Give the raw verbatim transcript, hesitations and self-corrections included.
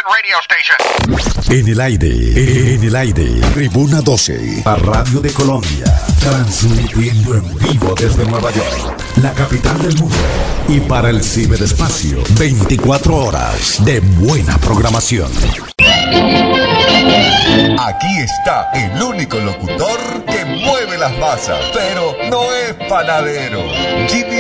Independent Radio Station. En el aire, en el aire, Tribuna doce, la radio de Colombia, transmitiendo en vivo desde Nueva York, la capital del mundo, y para el ciberespacio, veinticuatro horas de buena programación. Aquí está el único locutor que mueve las masas, pero no es panadero. Jimmy